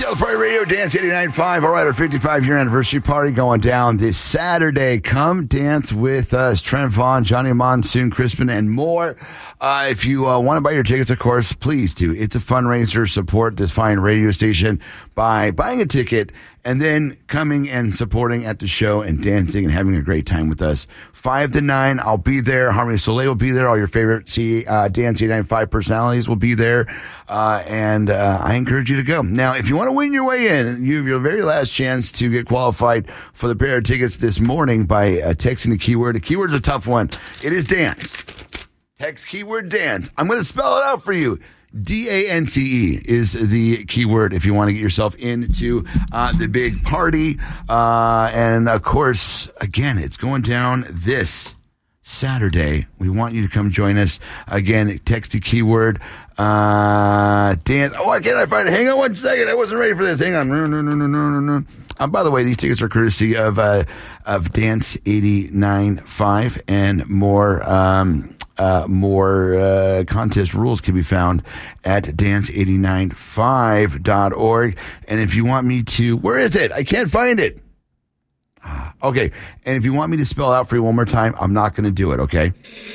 Seattle Party Radio, Dance 89.5. All right, our 55-year anniversary party going down this Saturday. Come dance with us. Trent Vaughn, Johnny Monsoon, Crispin, and more. If you want to buy your tickets, of course, please do. It's a fundraiser. Support this fine radio station by buying a ticket and then coming and supporting at the show and dancing and having a great time with us. 5 to 9, I'll be there. Harmony Soleil will be there. All your favorite Dance 895 personalities will be there. And I encourage you to go. Now, if you want to win your way in, you have your very last chance to get qualified for the pair of tickets this morning by texting the keyword. The keyword's a tough one. It is dance. Text keyword dance. I'm going to spell it out for you. DANCE is the keyword if you want to get yourself into the big party. And, of course, again, it's going down this Saturday. We want you to come join us. Again, text the keyword dance. Oh, why can't I find it? Hang on one second. I wasn't ready for this. Hang on. No. By the way, these tickets are courtesy of Dance 89.5 and more contest rules can be found at dance895.org. And if you want me to, where is it? I can't find it. Okay. And if you want me to spell it out for you one more time, I'm not going to do it. Okay.